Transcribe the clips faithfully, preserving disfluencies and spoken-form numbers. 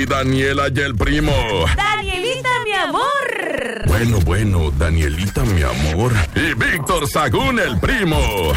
Daniela y el primo. Danielita, mi amor. Bueno, bueno, Danielita, mi amor. Y Víctor Sagún, el primo.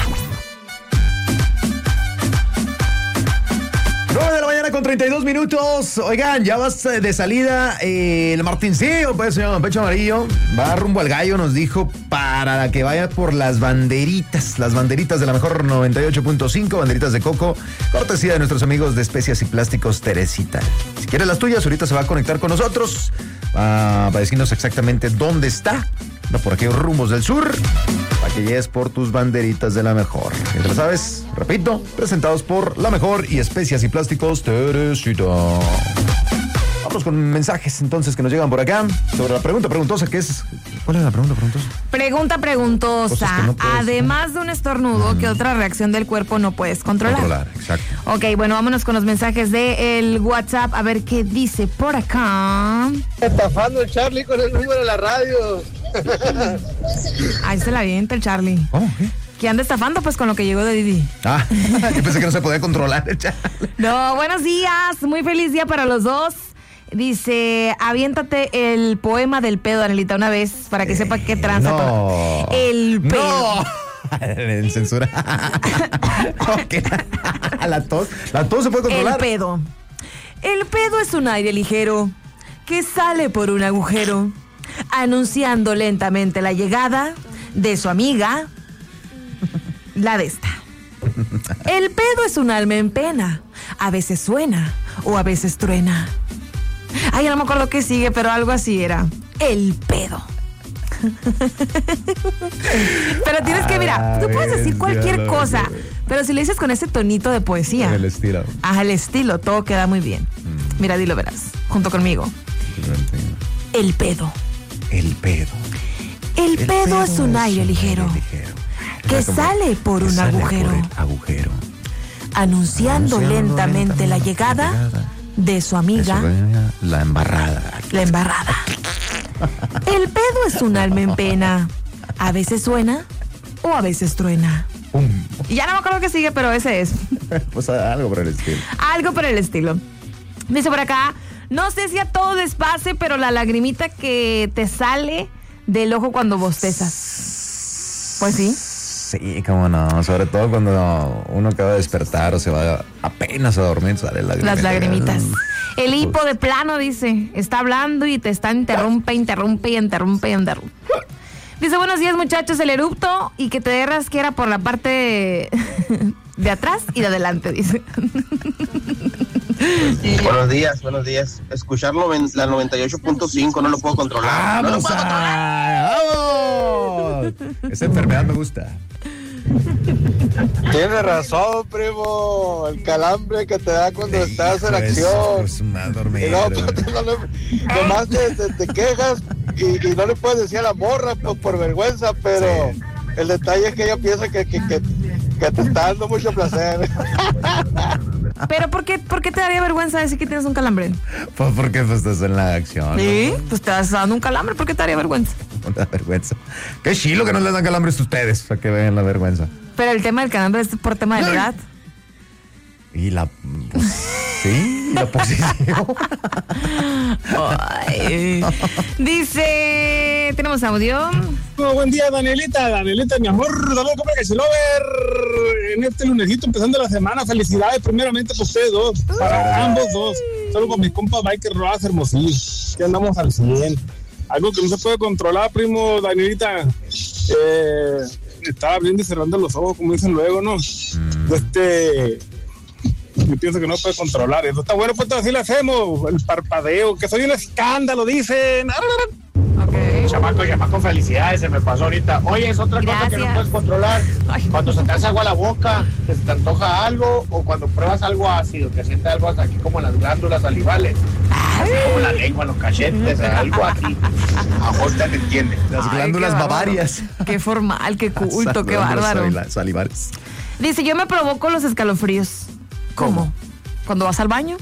nueve de la mañana con treinta y dos minutos. Oigan, ya vas de salida. Eh, el Martincillo, pues, señor Pecho Amarillo, va rumbo al gallo, nos dijo, para que vaya por las banderitas. Las banderitas de la mejor noventa y ocho punto cinco, banderitas de coco, cortesía de nuestros amigos de Especias y Plásticos Teresita. Si quieres las tuyas, ahorita se va a conectar con nosotros uh, para decirnos exactamente dónde está. No, por aquellos rumbos del sur, para que llegues por tus banderitas de la mejor. Ya lo sabes, repito, presentados por La Mejor y Especias y Plásticos Teresita. Vamos con mensajes entonces que nos llegan por acá sobre la pregunta preguntosa, que es... ¿Cuál es la pregunta preguntosa? Pregunta preguntosa. No Además de un estornudo, mm. ¿qué otra reacción del cuerpo no puedes controlar? Controlar, exacto. Ok, bueno, vámonos con los mensajes del WhatsApp, a ver qué dice por acá. Estafando el Charlie con el número de la radio. Ahí se la avienta el Charlie. ¿Cómo? ¿Qué? Que anda estafando pues con lo que llegó de Didi. Ah, yo pensé que no se podía controlar el Charlie. No, buenos días, muy feliz día para los dos. Dice, aviéntate el poema del pedo, Danielita, una vez, para que eh, sepa qué tranza. No. Con el pedo. No. En censura. Okay. La tos, la tos se puede controlar. El pedo. El pedo es un aire ligero que sale por un agujero, anunciando lentamente la llegada de su amiga, la de esta. El pedo es un alma en pena. A veces suena o a veces truena. Ay, no me acuerdo qué sigue, pero algo así era. El pedo. Pero tienes que, mira, tú puedes decir cualquier cosa, pero si le dices con ese tonito de poesía. El estilo. Ajá, el estilo, todo queda muy bien. Mm. Mira, dilo, verás, junto conmigo. El pedo. El pedo. El, el pedo, pedo es un aire ligero, ligero que sale por que un sale agujero, por agujero anunciando, anunciando lentamente, lentamente la llegada, llegada de su amiga, de su amiga, la embarrada. La embarrada. El pedo es un alma en pena. A veces suena o a veces truena. Um. Ya no me acuerdo qué sigue, pero ese es. Pues algo por el estilo. Algo por el estilo. Dice por acá, no sé si a todo despase, pero la lagrimita que te sale del ojo cuando bostezas. Pues sí. Sí, cómo no, sobre todo cuando uno acaba de despertar o se va apenas a dormir, sale las lagrimitas. El hipo de plano, dice, está hablando y te está interrumpe, interrumpe y interrumpe y interrumpe. Dice, buenos días muchachos, el erupto y que te dé rasquera por la parte de, de atrás y de adelante, dice. Buenos días, buenos días. Escuchar noven, la noventa y ocho punto cinco no lo puedo controlar. ¡Vamos! No lo puedo controlar. ¡Vamos! Esa enfermedad me gusta. Tienes razón, primo. El calambre que te da cuando sí, estás en acción. Pues, dormir, y no, pues, no le, nomás te, te, te quejas y, y no le puedes decir a la morra pues, por vergüenza, pero sí. El detalle es que ella piensa que, que, que, que te está dando mucho placer. ¿Pero por qué, por qué te daría vergüenza decir que tienes un calambre? Pues porque pues, estás en la acción. Sí, ¿no? Pues te estás dando un calambre, ¿por qué te daría vergüenza? No te da vergüenza. Qué chilo que no les dan calambres a ustedes, para que vean la vergüenza. Pero el tema del calambre es por tema de la edad. Y la... Pues, sí, la posición. Ay. Dice... ¿Tenemos audio? Oh, buen día, Danielita. Danielita, mi amor. Dale, compra que se lo ver. En este lunesito, empezando la semana. Felicidades, primeramente, por ustedes dos. Para ambos dos. Solo con mis compas Biker Roas Hermosillo. Que andamos al cien. Algo que no se puede controlar, primo, Danielita. Eh... Estaba abriendo y cerrando los ojos, como dicen luego, ¿no? Mm. Este, yo pienso que no puede controlar. Eso está bueno, pues así lo hacemos. El parpadeo, que soy un escándalo, dicen. Okay. Chamaco, chamaco, felicidades, se me pasó ahorita. Oye, es otra Gracias. Cosa que no puedes controlar. Ay. Cuando se te hace agua a la boca, que se te antoja algo, o cuando pruebas algo ácido, que sientes algo hasta aquí como las glándulas salivales. Así como la lengua, los cachetes, algo aquí. A usted te entiende. Las Ay, glándulas babarias. Qué formal, qué culto, qué bárbaro. Salivares. Dice, yo me provoco los escalofríos. ¿Cómo? ¿Cómo? ¿Cuando vas al baño?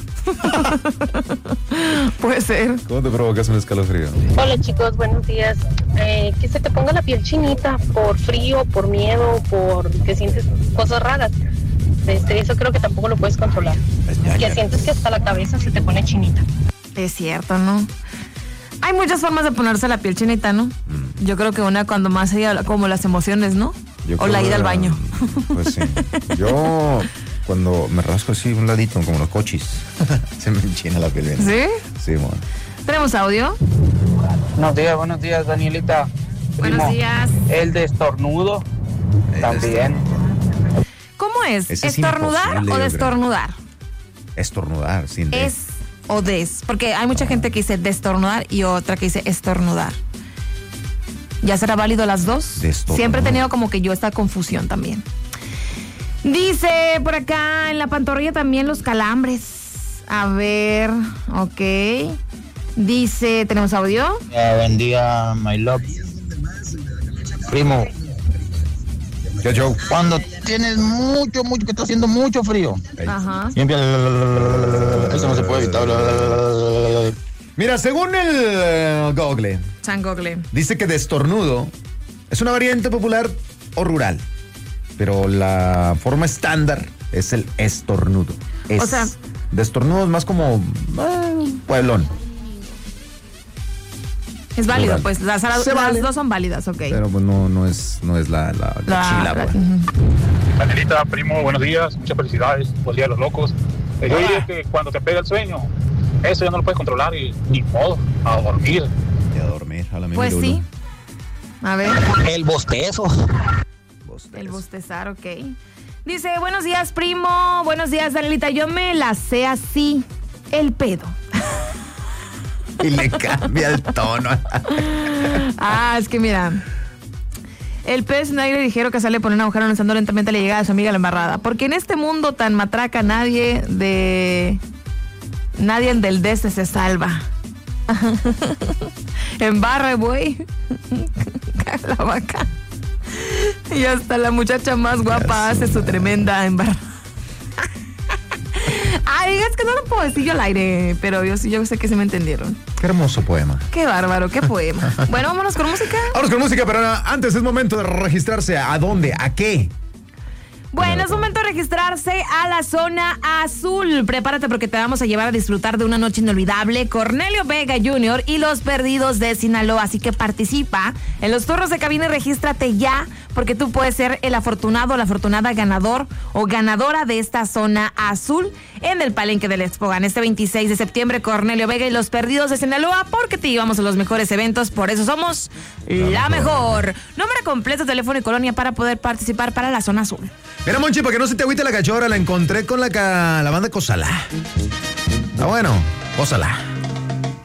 Puede ser. ¿Cómo te provocas un escalofrío? Hola chicos, buenos días. Eh, que se te ponga la piel chinita por frío, por miedo, por que sientes cosas raras. Este, eso creo que tampoco lo puedes controlar. Ya, Que ya. sientes que hasta la cabeza se te pone chinita. Es cierto, ¿no? Hay muchas formas de ponerse la piel chinita, ¿no? Mm. Yo creo que una cuando más ella, como las emociones, ¿no? Yo o la creo ida al que, baño. Pues sí. Yo cuando me rasco así un ladito, como los cochis, se me enchina la piel. ¿Sí? Sí, bueno. ¿Tenemos audio? Buenos días, buenos días, Danielita. Buenos Primo, días. El de estornudo también. ¿Cómo es? Ese es ¿Estornudar imposible, o yo destornudar? Estornudar, sin de. Es o des. Porque hay mucha gente que dice destornudar y otra que dice estornudar. ¿Ya será válido las dos? Destornudar. Siempre he tenido como que yo esta confusión también. Dice por acá en la pantorrilla también los calambres. A ver, ok. Dice, ¿tenemos audio? Eh, buen día, my love. Primo, ¿Qué show? cuando tienes mucho, mucho, que está haciendo mucho frío, Ajá. siempre eso no se puede evitar. Mira, según el eh, Google, San Google. dice que destornudo es una variante popular o rural, pero la forma estándar es el estornudo. Es, O sea- destornudo es más como eh, pueblón. Es válido, Rural. pues las, las Se vale. dos son válidas, ok. Pero pues no, no es, no es la, la, la La- chila, la- pues. ujú. Danielita, primo, buenos días, muchas felicidades, buen día de los locos. Eh, Yo diría que cuando te pega el sueño, eso ya no lo puedes controlar y ni modo, a dormir. Y a dormir, a la Pues Lulu. sí. A ver, El bostezo. el bostezar, ok. Dice, buenos días, primo. Buenos días, Danielita. Yo me la sé así. El pedo. Y le cambia el tono. Ah, es que mira. El pedo es un aire ligero que sale por un agujero anunciando lentamente la llegada de su amiga la embarrada. Porque en este mundo tan matraca nadie de... Nadie del deste se salva. Embarre, güey. La vaca. Y hasta la muchacha más guapa hace su tremenda embarrada. Ay, es que no lo puedo decir yo al aire, pero yo sí, yo sé que se me entendieron. Qué hermoso poema. Qué bárbaro, qué poema. Bueno, vámonos con música. Vámonos con música, pero antes es momento de registrarse. ¿A dónde? ¿A qué? Bueno, es momento de registrarse a la zona azul. Prepárate porque te vamos a llevar a disfrutar de una noche inolvidable. Cornelio Vega junior y los Perdidos de Sinaloa. Así que participa en los turnos de cabina y regístrate ya, porque tú puedes ser el afortunado, la afortunada ganador o ganadora de esta zona azul en el Palenque del Expogan. Este veintiséis de septiembre, Cornelio Vega y los Perdidos de Sinaloa, porque te llevamos a los mejores eventos. Por eso somos la mejor. Nombre completo, teléfono y colonia para poder participar para la zona azul. Mira, Monchi, para que no se te agüite la cachorra, la encontré con la, ca- la banda Cosala. Ah, bueno, Cosala.